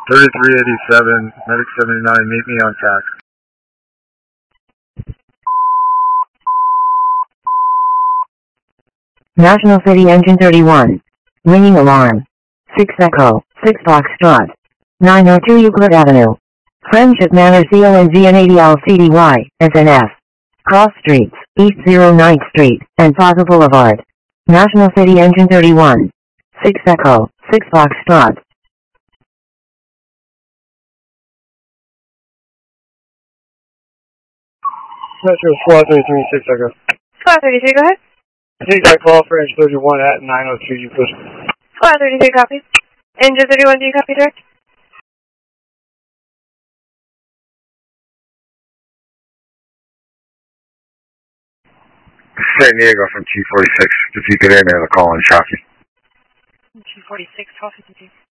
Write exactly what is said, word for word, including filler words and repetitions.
thirty-three eighty-seven, Medic seventy-nine, meet me on tack. National City Engine thirty-one. Ringing alarm. six Echo, six Foxtrot. nine oh two Euclid Avenue. Friendship Manor C O N Z N eighty L C D Y, S N F. Cross Streets, East oh ninth Street, and Plaza Boulevard. National City Engine thirty-one. six Echo, six Foxtrot. Metro Squad thirty-three, six Echo. Squad thirty-three, go ahead. I think I call for Engine thirty-one at nine oh two Euclid. Squad thirty-three, copy. Engine thirty-one, do you copy, direct? San Diego from T forty-six. If you could enter the call in traffic. T forty-six, twelve fifty-two.